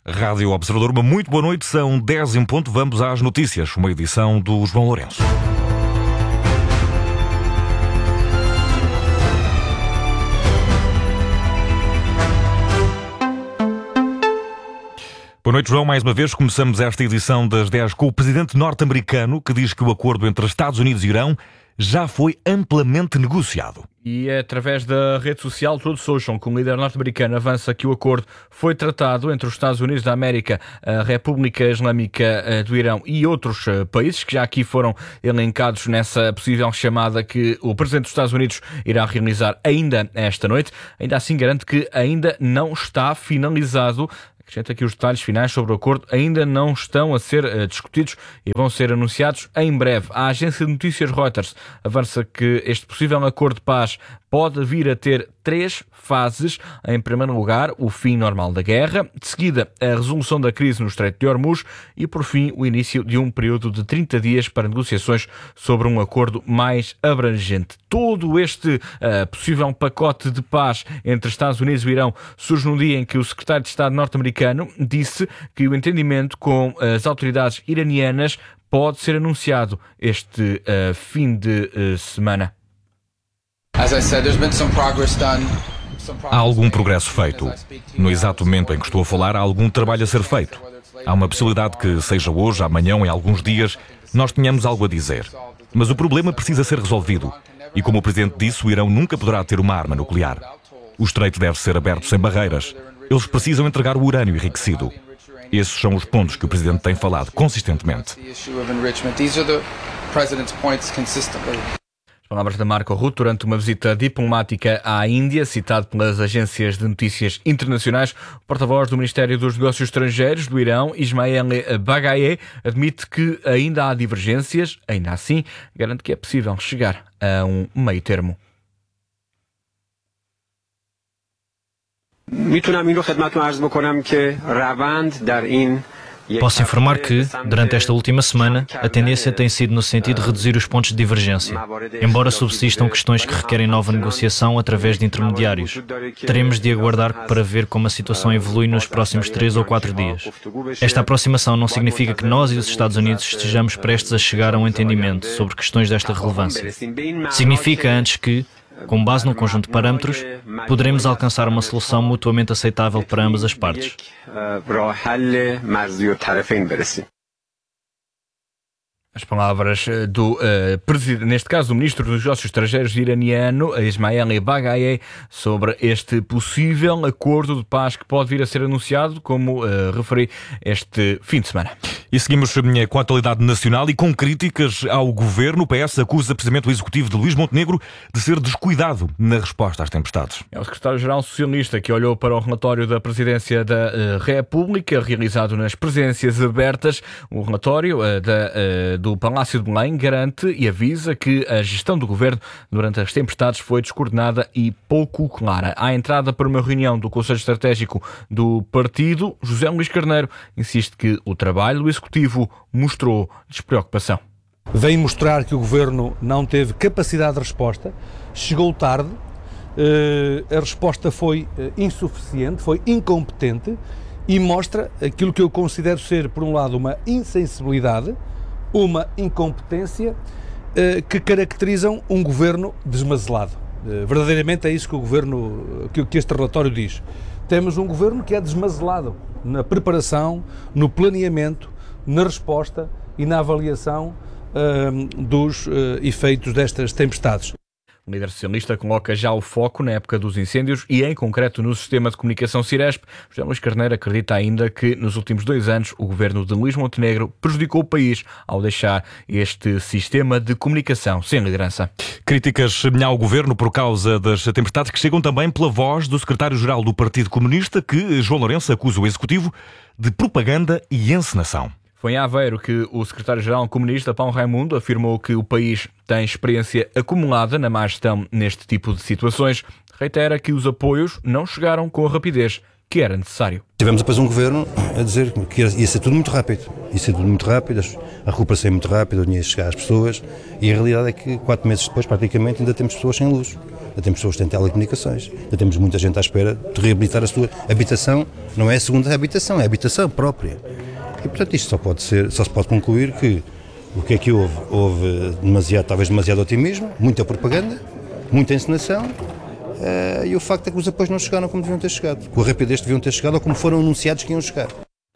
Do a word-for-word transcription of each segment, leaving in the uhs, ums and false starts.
Rádio Observador, uma muito boa noite, são dez em ponto, vamos às notícias, uma edição do João Lourenço. Boa noite, João. Mais uma vez começamos esta edição das dez com o presidente norte-americano que diz que o acordo entre Estados Unidos e Irão já foi amplamente negociado. E através da rede social Truth Social, como líder norte-americano, avança que o acordo foi tratado entre os Estados Unidos da América, a República Islâmica do Irão e outros países que já aqui foram elencados nessa possível chamada que o presidente dos Estados Unidos irá realizar ainda esta noite. Ainda assim garante que ainda não está finalizado. Acrescenta que os detalhes finais sobre o acordo ainda não estão a ser uh, discutidos e vão ser anunciados em breve. A agência de notícias Reuters avança que este possível acordo de paz pode vir a ter três fases. Em primeiro lugar, o fim normal da guerra, de seguida a resolução da crise no Estreito de Hormuz e, por fim, o início de um período de trinta dias para negociações sobre um acordo mais abrangente. Todo este uh, possível pacote de paz entre Estados Unidos e Irão surge no dia em que o secretário de Estado norte-americano disse que o entendimento com as autoridades iranianas pode ser anunciado este uh, fim de uh, semana. Há algum progresso feito. No exato momento em que estou a falar, há algum trabalho a ser feito. Há uma possibilidade que, seja hoje, amanhã ou em alguns dias, nós tenhamos algo a dizer. Mas o problema precisa ser resolvido. E como o Presidente disse, o Irão nunca poderá ter uma arma nuclear. O estreito deve ser aberto sem barreiras. Eles precisam entregar o urânio enriquecido. Esses são os pontos que o Presidente tem falado consistentemente. Palavras de Marco Rutte durante uma visita diplomática à Índia, citado pelas agências de notícias internacionais. O porta-voz do Ministério dos Negócios Estrangeiros do Irão, Ismail Bagaei, admite que ainda há divergências, ainda assim garante que é possível chegar a um meio termo. Posso informar que, durante esta última semana, a tendência tem sido no sentido de reduzir os pontos de divergência. Embora subsistam questões que requerem nova negociação através de intermediários, teremos de aguardar para ver como a situação evolui nos próximos três ou quatro dias. Esta aproximação não significa que nós e os Estados Unidos estejamos prestes a chegar a um entendimento sobre questões desta relevância. Significa antes que, com base num conjunto de parâmetros, poderemos alcançar uma solução mutuamente aceitável para ambas as partes. As palavras do, uh, presidente, neste caso, do Ministro dos Negócios Estrangeiros iraniano, Ismail Bagaei, sobre este possível acordo de paz que pode vir a ser anunciado, como uh, referi, este fim de semana. E seguimos com a atualidade nacional e com críticas ao governo. O P S acusa precisamente o executivo de Luís Montenegro de ser descuidado na resposta às tempestades. É o secretário-geral socialista que olhou para o relatório da Presidência da uh, República, realizado nas presidências abertas. O relatório uh, da, uh, do Palácio de Belém garante e avisa que a gestão do governo durante as tempestades foi descoordenada e pouco clara. À entrada para uma reunião do Conselho Estratégico do partido, José Luís Carneiro insiste que o trabalho do Executivo mostrou despreocupação. Vem mostrar que o Governo não teve capacidade de resposta, chegou tarde, a resposta foi insuficiente, foi incompetente e mostra aquilo que eu considero ser, por um lado, uma insensibilidade, uma incompetência que caracterizam um Governo desmazelado. Verdadeiramente é isso que o Governo, que este relatório diz. Temos um Governo que é desmazelado na preparação, no planeamento, na resposta e na avaliação uh, dos uh, efeitos destas tempestades. O líder socialista coloca já o foco na época dos incêndios e, em concreto, no sistema de comunicação Ciresp. José Luís Carneiro acredita ainda que, nos últimos dois anos, o governo de Luís Montenegro prejudicou o país ao deixar este sistema de comunicação sem liderança. Críticas ao governo por causa das tempestades que chegam também pela voz do secretário-geral do Partido Comunista, que, João Lourenço, acusa o Executivo de propaganda e encenação. Foi em Aveiro que o secretário-geral comunista, Paulo Raimundo, afirmou que o país tem experiência acumulada na má gestão neste tipo de situações. Reitera que os apoios não chegaram com a rapidez que era necessário. Tivemos depois um governo a dizer que ia ser tudo muito rápido, ia ser tudo muito rápido, a recuperação é muito rápida, o dinheiro ia chegar às pessoas, e a realidade é que quatro meses depois, praticamente, ainda temos pessoas sem luz, ainda temos pessoas sem telecomunicações, ainda temos muita gente à espera de reabilitar a sua habitação. Não é a segunda habitação, é a habitação própria. E, portanto, isto só pode ser, só se pode concluir que o que é que houve? Houve demasiado, talvez demasiado otimismo, muita propaganda, muita encenação. Uh, e o facto é que os apoios não chegaram como deviam ter chegado, com a rapidez que deviam ter chegado ou como foram anunciados que iam chegar.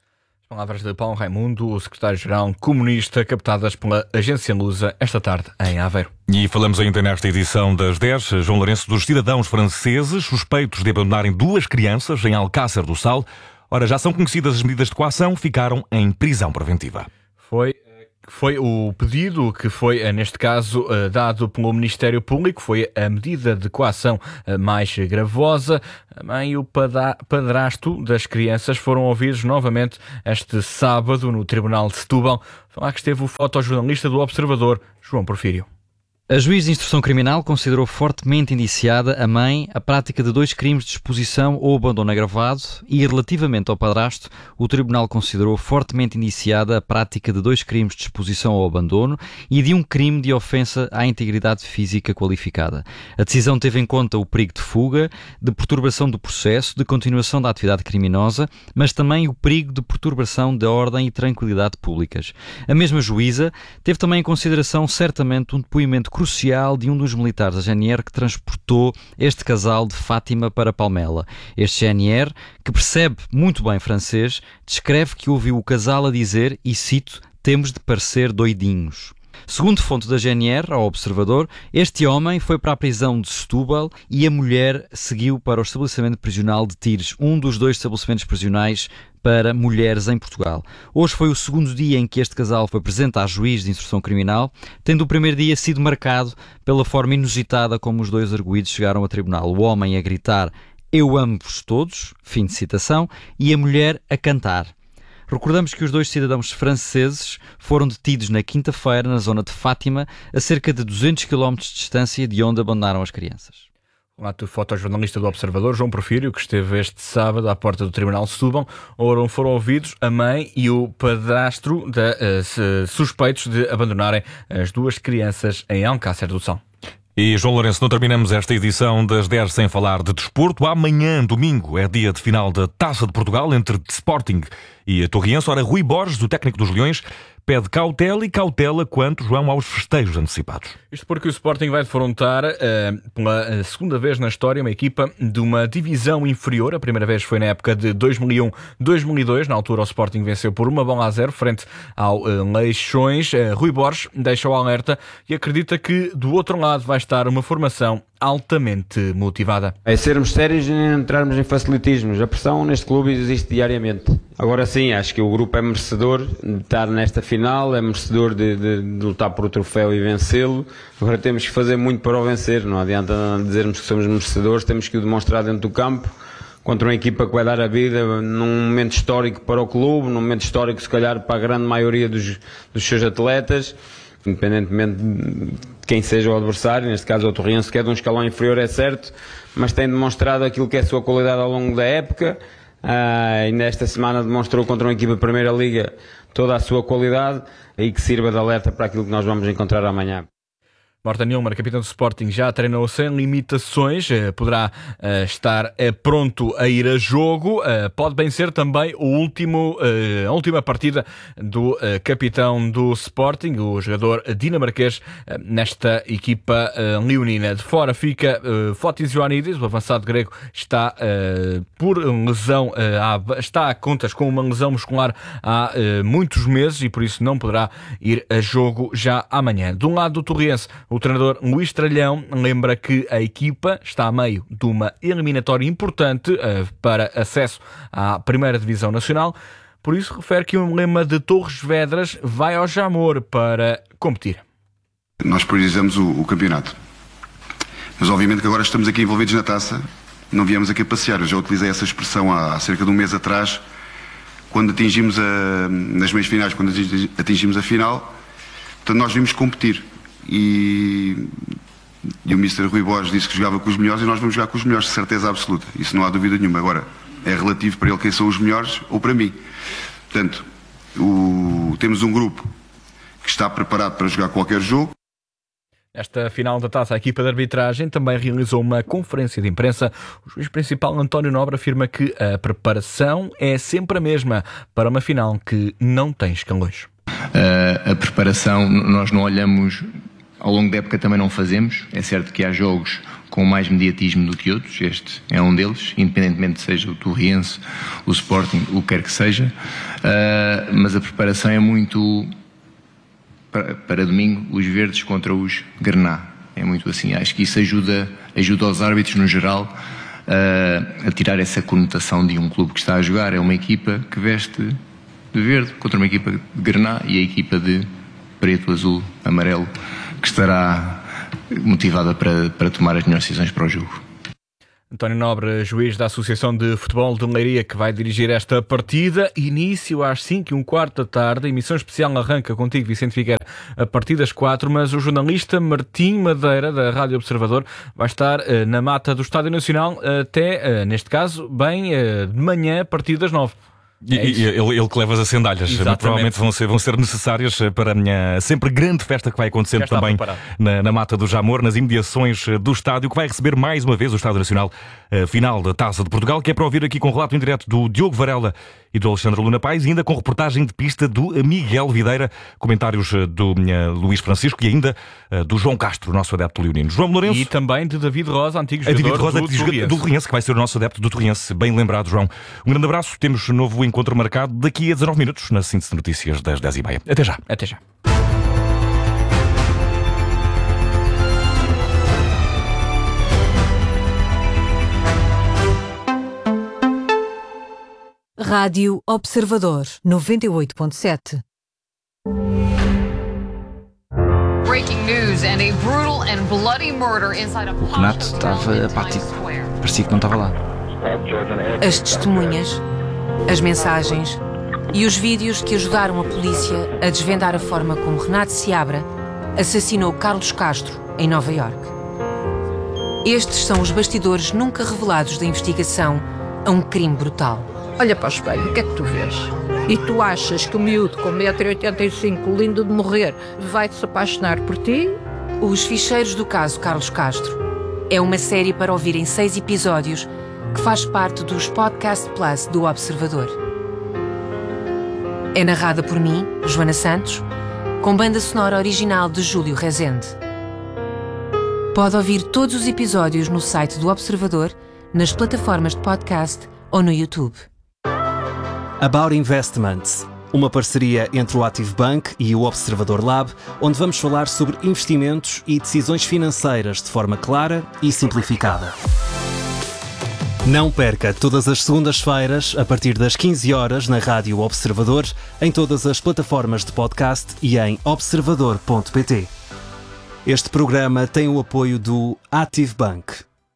As palavras de Paulo Raimundo, o secretário-geral comunista, captadas pela agência Lusa esta tarde em Aveiro. E falamos ainda nesta edição das dez, João Lourenço, dos cidadãos franceses suspeitos de abandonarem duas crianças em Alcácer do Sal. Ora, já são conhecidas as medidas de coação, ficaram em prisão preventiva. Foi... Foi o pedido que foi, neste caso, dado pelo Ministério Público, foi a medida de coação mais gravosa. A mãe e o padrasto das crianças foram ouvidos novamente este sábado no Tribunal de Setúbal. Lá que esteve o fotojornalista do Observador, João Porfírio. A juiz de instrução criminal considerou fortemente indiciada a mãe a prática de dois crimes de exposição ou abandono agravado e, relativamente ao padrasto, o tribunal considerou fortemente indiciada a prática de dois crimes de exposição ou abandono e de um crime de ofensa à integridade física qualificada. A decisão teve em conta o perigo de fuga, de perturbação do processo, de continuação da atividade criminosa, mas também o perigo de perturbação da ordem e tranquilidade públicas. A mesma juíza teve também em consideração certamente um depoimento crucial de um dos militares da G N R que transportou este casal de Fátima para Palmela. Este G N R, que percebe muito bem francês, descreve que ouviu o casal a dizer, e cito, "temos de parecer doidinhos". Segundo fonte da G N R, ao Observador, este homem foi para a prisão de Setúbal e a mulher seguiu para o estabelecimento prisional de Tires, um dos dois estabelecimentos prisionais para mulheres em Portugal. Hoje foi o segundo dia em que este casal foi presente à juiz de instrução criminal, tendo o primeiro dia sido marcado pela forma inusitada como os dois arguidos chegaram a tribunal. O homem a gritar "eu amo-vos todos", fim de citação, e a mulher a cantar. Recordamos que os dois cidadãos franceses foram detidos na quinta-feira na zona de Fátima, a cerca de duzentos quilómetros de distância de onde abandonaram as crianças. Lá o fotojornalista do Observador, João Porfírio, que esteve este sábado à porta do Tribunal de Setúbal, onde foram ouvidos a mãe e o padrasto de, uh, suspeitos de abandonarem as duas crianças em Alcácer do Sal. E, João Lourenço, não terminamos esta edição das dez sem falar de desporto. Amanhã, domingo, é dia de final da Taça de Portugal entre Sporting e a Torriense. Ora, Rui Borges, o técnico dos Leões, pede cautela e cautela quanto, João, aos festejos antecipados. Isto porque o Sporting vai defrontar uh, pela segunda vez na história uma equipa de uma divisão inferior. A primeira vez foi na época de dois mil e um, dois mil e dois. Na altura o Sporting venceu por uma bola a zero frente ao uh, Leixões. Uh, Rui Borges deixa o alerta e acredita que do outro lado vai estar uma formação altamente motivada. É sermos sérios e não entrarmos em facilitismos. A pressão neste clube existe diariamente. Agora sim, acho que o grupo é merecedor de estar nesta final, é merecedor de, de, de lutar por o troféu e vencê-lo. Agora temos que fazer muito para o vencer. Não adianta dizermos que somos merecedores, temos que o demonstrar dentro do campo, contra uma equipa que vai dar a vida num momento histórico para o clube, num momento histórico se calhar para a grande maioria dos, dos seus atletas, independentemente de quem seja o adversário. Neste caso o Torriense, que é de um escalão inferior, é certo, mas tem demonstrado aquilo que é a sua qualidade ao longo da época. Uh, ainda esta semana demonstrou contra uma equipa de Primeira Liga toda a sua qualidade e que sirva de alerta para aquilo que nós vamos encontrar amanhã. Morten Nilmar, capitão do Sporting, já treinou sem limitações, poderá uh, estar uh, pronto a ir a jogo. Uh, pode bem ser também o último, uh, a última partida do uh, capitão do Sporting, o jogador dinamarquês, uh, nesta equipa uh, leonina. De fora fica uh, Fotis Ioannidis, o avançado grego, está uh, por lesão, uh, há, está a contas com uma lesão muscular há uh, muitos meses e por isso não poderá ir a jogo já amanhã. De um lado do Torriense, o treinador Luís Tralhão lembra que a equipa está a meio de uma eliminatória importante uh, para acesso à primeira divisão nacional. Por isso refere que o emblema de Torres Vedras vai ao Jamor para competir. Nós priorizamos o, o campeonato. Mas obviamente que agora estamos aqui envolvidos na taça, não viemos aqui passear. Eu já utilizei essa expressão há, há cerca de um mês atrás, quando atingimos a, nas meias finais, quando atingimos a final. Portanto, nós vimos competir. E, e o mister Rui Borges disse que jogava com os melhores e nós vamos jogar com os melhores, de certeza absoluta, isso não há dúvida nenhuma. Agora, é relativo para ele quem são os melhores ou para mim. Portanto, o, temos um grupo que está preparado para jogar qualquer jogo. Esta final da taça, a equipa de arbitragem também realizou uma conferência de imprensa. O juiz principal, António Nobre, afirma que a preparação é sempre a mesma para uma final que não tem escalões. Uh, a preparação, nós não olhamos, ao longo da época também não fazemos. É certo que há jogos com mais mediatismo do que outros, este é um deles, independentemente seja o Torriense, o Sporting, o que quer que seja, uh, mas a preparação é muito... Para, para domingo, os verdes contra os Grená. É muito assim. Acho que isso ajuda, ajuda os árbitros, no geral, uh, a tirar essa conotação de um clube que está a jogar. É uma equipa que veste de verde contra uma equipa de Grená e a equipa de preto, azul, amarelo, que estará motivada para, para tomar as melhores decisões para o jogo. António Nobre, juiz da Associação de Futebol de Leiria, que vai dirigir esta partida. Início às cinco e um quarto da tarde. A emissão especial arranca contigo, Vicente Figueira, a partir das quatro, mas o jornalista Martim Madeira, da Rádio Observador, vai estar uh, na mata do Estádio Nacional até, uh, neste caso, bem uh, de manhã, a partir das nove. E, é e ele, ele que leva as sandálias, Exatamente. Provavelmente vão ser, vão ser necessárias para a minha sempre grande festa que vai acontecendo também na, na Mata do Jamor, nas imediações do estádio, que vai receber mais uma vez o Estádio Nacional, a final da Taça de Portugal, que é para ouvir aqui com relato em direto do Diogo Varela e do Alexandre Luna Pais, e ainda com reportagem de pista do Miguel Videira, comentários do uh, Luís Francisco e ainda uh, do João Castro, nosso adepto leonino. João Lourenço. E também de David Rosa, antigo jogador David Rosa, do Torriense. do Torriense, que vai ser o nosso adepto do Torriense. Bem lembrado, João. Um grande abraço. Temos um novo encontro marcado daqui a dezanove minutos na síntese de notícias das dez e meia. Até já. Até já. Rádio Observador noventa e oito ponto sete. Breaking news and a brutal and bloody murder inside a O Renato estava apático. Parecia que não estava lá. As testemunhas, as mensagens e os vídeos que ajudaram a polícia a desvendar a forma como Renato Seabra assassinou Carlos Castro em Nova Iorque. Estes são os bastidores nunca revelados da investigação a um crime brutal. Olha para o espelho, o que é que tu vês? E tu achas que o miúdo com um metro e oitenta e cinco, lindo de morrer, vai se apaixonar por ti? Os Ficheiros do Caso Carlos Castro é uma série para ouvir em seis episódios que faz parte dos Podcast Plus do Observador. É narrada por mim, Joana Santos, com banda sonora original de Júlio Rezende. Pode ouvir todos os episódios no site do Observador, nas plataformas de podcast ou no YouTube. About Investments, uma parceria entre o Active Bank e o Observador Lab, onde vamos falar sobre investimentos e decisões financeiras de forma clara e simplificada. Não perca todas as segundas-feiras, a partir das quinze horas, na Rádio Observador, em todas as plataformas de podcast e em observador ponto pt. Este programa tem o apoio do Active Bank.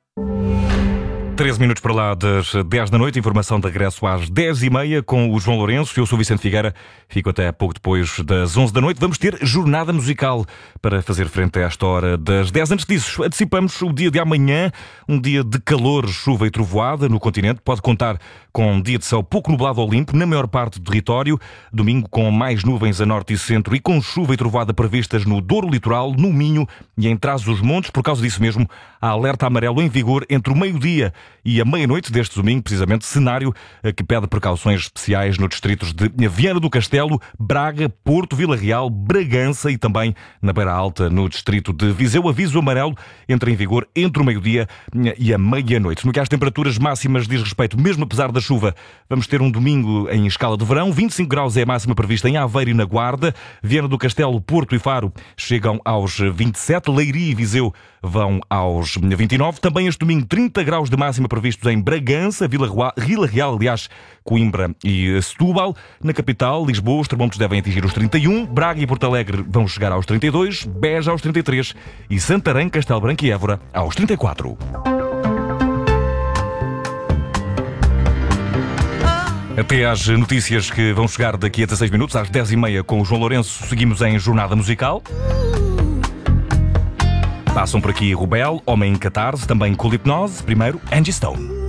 treze minutos para lá das dez da noite, informação de regresso às dez e meia com o João Lourenço. Eu sou o Vicente Figueira, fico até pouco depois das onze da noite. Vamos ter jornada musical para fazer frente a esta hora das dez. Antes disso, antecipamos o dia de amanhã, um dia de calor, chuva e trovoada no continente. Pode contar com um dia de céu pouco nublado ou limpo na maior parte do território. Domingo com mais nuvens a norte e centro e com chuva e trovoada previstas no Douro Litoral, no Minho e em Trás-os-Montes. Por causa disso mesmo, há alerta amarelo em vigor entre o meio-dia e a meia-noite deste domingo, precisamente, cenário que pede precauções especiais nos distritos de Viana do Castelo, Braga, Porto, Vila Real, Bragança e também na Beira Alta, no distrito de Viseu. Aviso amarelo entra em vigor entre o meio-dia e a meia-noite. No que às temperaturas máximas diz respeito, mesmo apesar da chuva, vamos ter um domingo em escala de verão. vinte e cinco graus é a máxima prevista em Aveiro e na Guarda. Viana do Castelo, Porto e Faro chegam aos vinte e sete. Leiria e Viseu vão aos vinte e nove. Também este domingo, trinta graus de máxima previstos em Bragança, Vila Real, aliás, Coimbra e Setúbal. Na capital, Lisboa, os termómetros devem atingir os trinta e um. Braga e Porto Alegre vão chegar aos trinta e dois. Beja aos trinta e três. E Santarém, Castelo Branco e Évora aos trinta e quatro. Até às notícias que vão chegar daqui a dezasseis minutos, às dez e meia, com o João Lourenço. Seguimos em jornada musical. Passam por aqui Rubel, Homem em Catarse, também com Hipnose. Primeiro, Angie Stone.